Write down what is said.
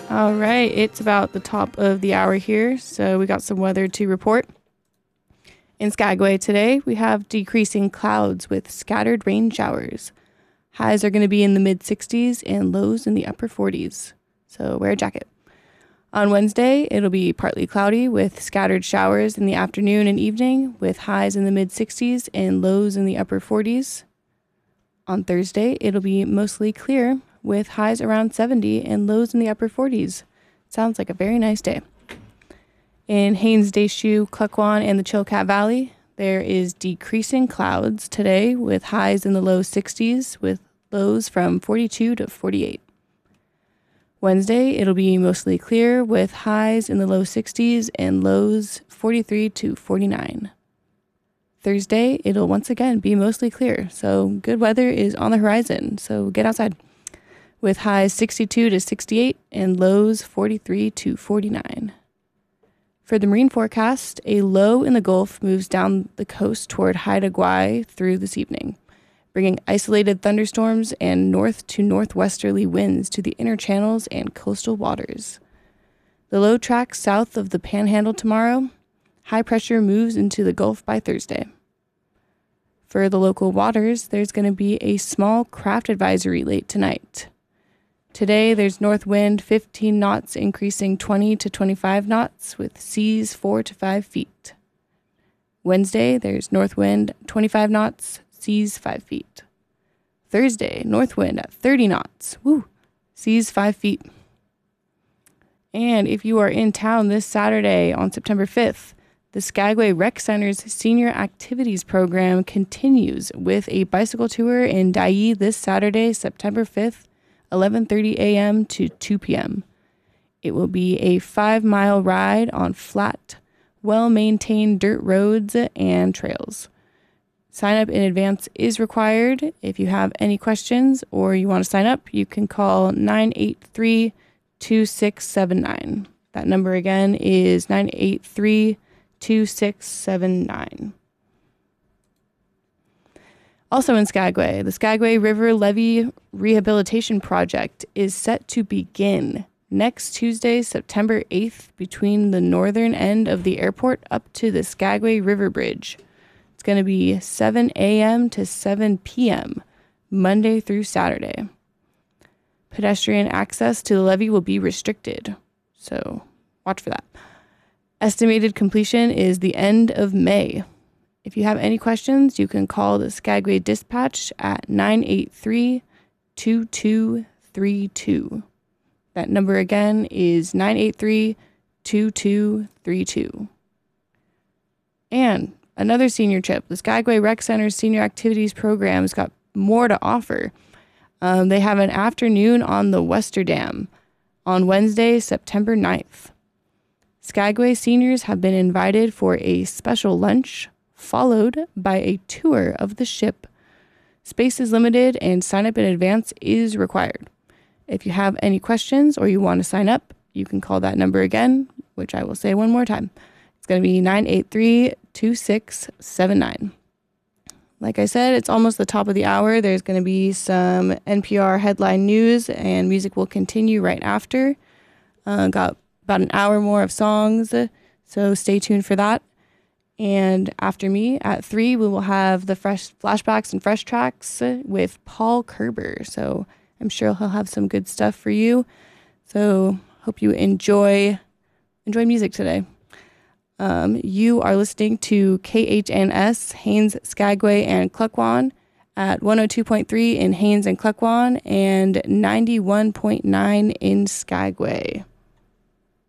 All right, it's about the top of the hour here, so we got some weather to report. In Skagway today, we have decreasing clouds with scattered rain showers. Highs are going to be in the mid-60s and lows in the upper 40s, so wear a jacket. On Wednesday, it'll be partly cloudy with scattered showers in the afternoon and evening, with highs in the mid-60s and lows in the upper 40s. On Thursday, it'll be mostly clear with highs around 70 and lows in the upper 40s. Sounds like a very nice day. In Haines, Deschutes, Klukwan, and the Chilkat Valley, there is decreasing clouds today with highs in the low 60s with lows from 42 to 48. Wednesday, it'll be mostly clear with highs in the low 60s and lows 43 to 49. Thursday, it'll once again be mostly clear, so good weather is on the horizon, so get outside. With highs 62 to 68 and lows 43 to 49. For the marine forecast, a low in the Gulf moves down the coast toward Haida Gwaii through this evening, bringing isolated thunderstorms and north to northwesterly winds to the inner channels and coastal waters. The low tracks south of the Panhandle tomorrow. High pressure moves into the Gulf by Thursday. For the local waters, there's going to be a small craft advisory late tonight. Today, there's north wind 15 knots increasing 20 to 25 knots with seas 4 to 5 feet. Wednesday, there's north wind 25 knots, seas 5 feet. Thursday, north wind at 30 knots, seas 5 feet. And if you are in town this Saturday on September 5th, the Skagway Rec Center's Senior Activities Program continues with a bicycle tour in Dyea this Saturday, September 5th, 11:30 a.m. to 2 p.m. It will be a 5-mile ride on flat, well-maintained dirt roads and trails. Sign up in advance is required. If you have any questions or you want to sign up, you can call 983-2679. That number again is 983-2679. Also in Skagway, the Skagway River Levee Rehabilitation Project is set to begin next Tuesday, September 8th, between the northern end of the airport up to the Skagway River Bridge. It's going to be 7 a.m. to 7 p.m., Monday through Saturday. Pedestrian access to the levee will be restricted, so watch for that. Estimated completion is the end of May. If you have any questions, you can call the Skagway Dispatch at 983-2232. That number again is 983-2232. And another senior trip, the Skagway Rec Center's Senior Activities Program has got more to offer. They have an afternoon on the Wester Dam on Wednesday, September 9th. Skagway seniors have been invited for a special lunch, followed by a tour of the ship. Space is limited and sign up in advance is required. If you have any questions or you want to sign up, you can call that number again, which I will say one more time. It's going to be 983-2679. Like I said, it's almost the top of the hour. There's going to be some NPR headline news and music will continue right after. Got about an hour more of songs, so stay tuned for that. And after me, at 3, we will have the fresh flashbacks and fresh tracks with Paul Kerber. So I'm sure he'll have some good stuff for you. So hope you enjoy music today. You are listening to KHNS, Haines, Skagway, and Klukwan at 102.3 in Haines and Klukwan and 91.9 in Skagway.